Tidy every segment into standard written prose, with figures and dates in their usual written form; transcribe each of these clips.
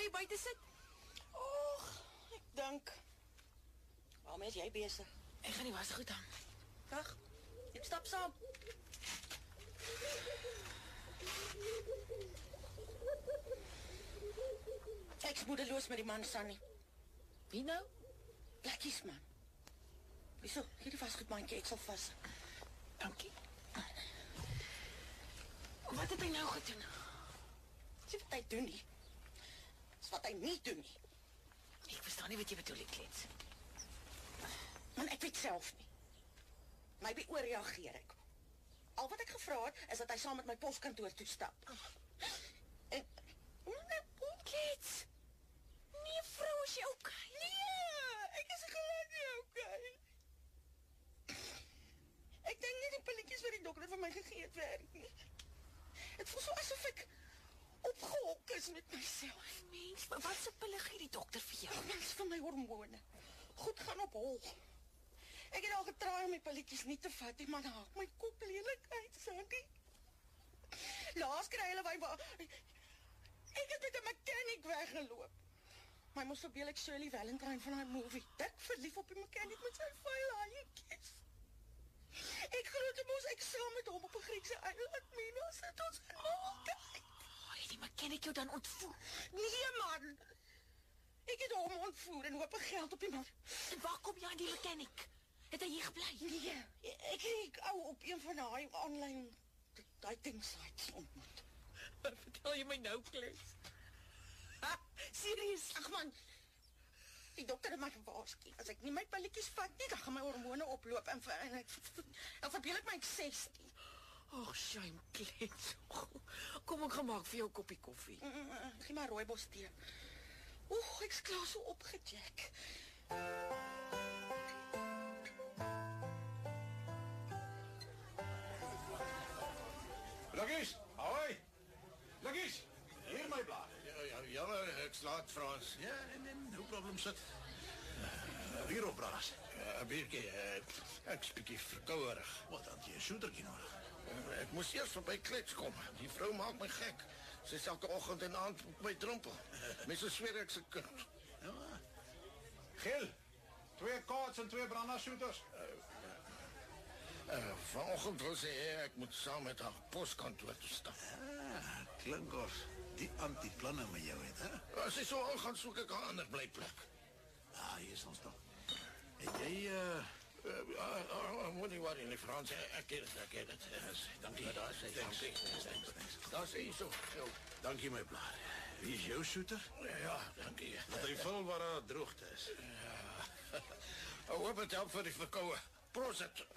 jy buite sit? Och, ek dink. Waarmee is jy besig? Ek gaan die was goed hang. Dag, ek stap saam. Ek is moedeloos met die man, Sannie. Wie nou? Lekkies, man. Wieso, hier die wasgoedmandjie, ek sal vas. Dankie. Wat het hy nou gedoen? Dis wat hy doen nie. Dis wat hy nie doen nie. Ek verstaan nie wat jy bedoel, klets. Man, ek weet self nie. Maybe oorreageer ek. Al wat ek gevra het, is dat hy saam met my poskantoor toestap. En... Klets! Nee, vrou, is jy okay? Nee, ek is glad nie okay. Ek dink nie die pilletjies wat die dokter vir my gegee het werk nie. Het voel so asof ek opgehok is met myself. Mens, wat se pille gee die dokter vir jou? Mens van my hormone. Goed gaan op hol. Ek het al getraai om die pilletjies nie te vat, maar dan haak my kop lelik uit, Sandy. Laas kry hulle my ek het met 'n mechanic weggeloop. My moes verbeel ek Shirley Valentine van haar movie. Dik verlief op die mechanic met sy vuil haaietjies. Ek glo toe moes ek saam met hom op 'n Griekse eiland Mina sit ons in Malta. Het die mechanic jou dan ontvoer? Nee, man. Ek het hom ontvoer en hoop geld op die man. En waar kom jy aan die mechanic? Het hy hier gebly? Nee, ek het ou op een van daai online dating sites ontmoet. Wat vertel jy my nou, Klets? Serieus? Ag man, die dokter het my gewaarsku. As ek nie my pilletjies vat nie, dan gaan my hormone oploop en dan verbeel ek my ek 16. Och, shame, Klets. Kom ek gaan maak vir jou 'n koppie koffie. Gee maar rooibos tee. Oeh, ek's klaar so opgejack. Lekkies, hoi. Lekkies, hier my blaar. Ja, jammer, ek slaat Frans. Ja, no problem, sit. Bier op, braas. 'n Biertjie, ek's bietjie verkouerig. Wat dan, jy 'n soetertjie nodig? Ek moes eers verby Klets kom. Die vrou maak my gek. Sy is elke oggend en aand op my drempel. Mense sweer ek se kind. Ja. Gil, 2 kaarts en 2 brandasoeters. Vanoggend wil sy hê ek moet saam met haar poskantoor toe stap. Klink of die antiplanne met jou het, hè? As sy so aangaan, soek ek 'n ander blyplek. Hier is ons dan. En jy, moet nie worry nie, Frans. Ek het het. Dankie. Daar is hy. Dankie. Daar is hy so. Dankie my blaar. Wie is jou soeter? Ja, dankie. Dat hy vul waar daar droogte is. Ja. Hoop het help vir die verkoue. Prosit.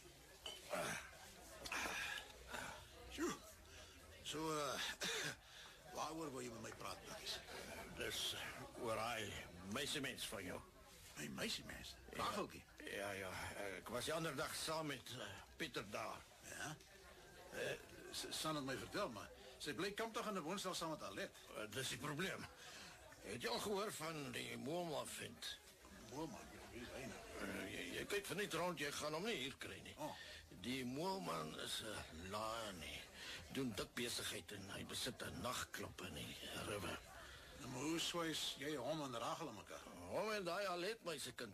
So, waaroor wil jy met my praat, Blikkies? Dis oor hy meisiemens van jou. My meisiemens? Wageltjie? Ja, ek was die ander dag saam met Pieter daar. Ja? San het my vertel, maar sy bly kampdag in 'n woonstel saam met Alet. Dis die probleem. Het jy al gehoor van die Moelman vind? Moelman, wie is hy nou? Jy kyk van net rond, jy gaan hom nie hier kry nie. Die Moelman is 'n laanie. Doen dik besigheid en hy besit 'n nagklub in die rivier. Maar hoe swys jy hom en Rachel aan mekaar? Hom en daai Alet my se kind